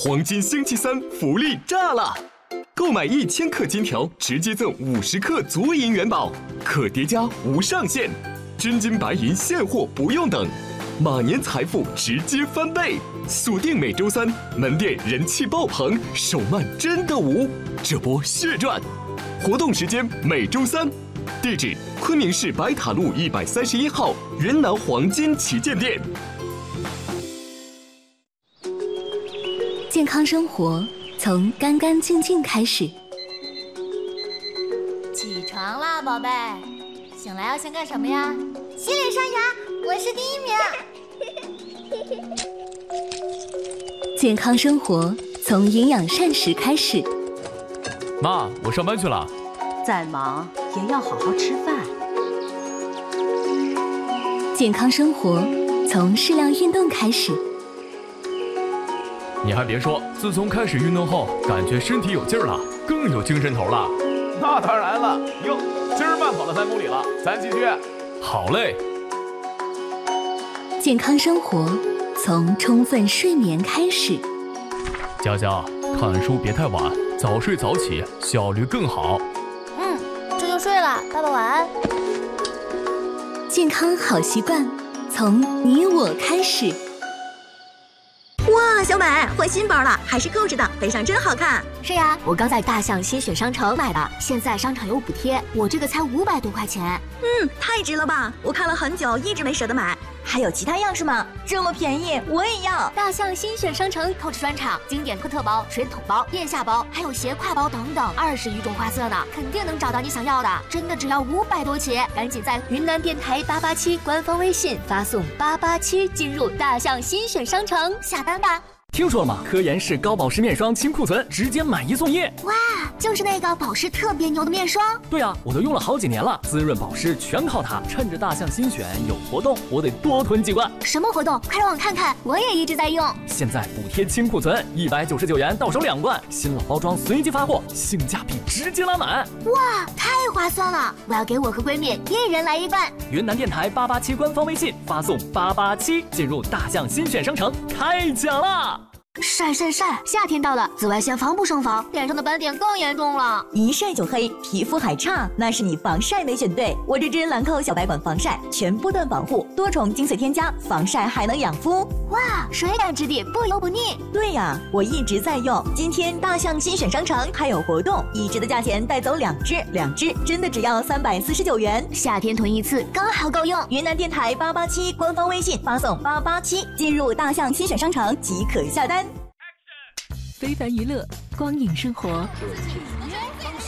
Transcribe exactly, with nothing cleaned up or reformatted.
黄金星期三福利炸了！购买一千克金条，直接赠五十克足银元宝，可叠加无上限，真金白银现货不用等，马年财富直接翻倍！锁定每周三，门店人气爆棚，手慢真的无，这波血赚！活动时间每周三，地址昆明市白塔路一百三十一号云南黄金旗舰店。 健康生活从干干净净开始。 起床啦，宝贝！醒来要先干什么呀？洗脸刷牙，我是第一名。 健康生活从营养膳食开始。 妈，我上班去了。 再忙也要好好吃饭。 健康生活从适量运动开始。 你还别说，自从开始运动后，感觉身体有劲儿了，更有精神头了。 那当然了，哟，今儿慢跑了三公里了，咱继续。 好嘞。 健康生活从充分睡眠开始。 佳佳，看书别太晚，早睡早起，效率更好。 嗯，这就睡了，爸爸晚安。 健康好习惯从你我开始。 哇，小美换新包了，还是购置的，背上真好看。 是呀，我刚在大象新选商城买的，现在商场有补贴，我这个才五百多块钱。 嗯，太值了吧！我看了很久，一直没舍得买。还有其他样式吗？这么便宜，我也要。 大象新选商城购置专场，经典特特包、水桶包、腋下包，还有斜挎包等等，二十余种花色呢，肯定能找到你想要的。真的只要五百多起，赶紧在云南电台八八七官方微信发送八八七进入大象新选商城下单吧。 听说了吗？科颜氏高保湿面霜清库存，直接买一送一。 哇，就是那个保湿特别牛的面霜。 对啊，我都用了好几年了，滋润保湿全靠它。趁着大象新选有活动，我得多囤几罐。 什么活动？快让我看看，我也一直在用。 现在补贴清库存，一百九十九元到手两罐，新老包装随机发货，性价比直接拉满。 哇，太划算了！我要给我和闺蜜一人来一罐。 云南电台八八七官方微信发送八八七进入大象新选商城，开奖啦！ 晒晒晒！夏天到了，紫外线防不胜防，脸上的斑点更严重了。 一晒就黑，皮肤还差，那是你防晒没选对。我这支兰蔻小白管防晒，全波段防护，多重精粹添加，防晒还能养肤。 哇，水感质地，不油不腻。 对呀，我一直在用。今天大象新选商城还有活动，一支的价钱带走两支，两支真的只要三百四十九元。 夏天囤一次刚好够用。 云南电台八八七官方微信发送八八七进入大象新选商城即可下单。 非凡娱乐，光影生活。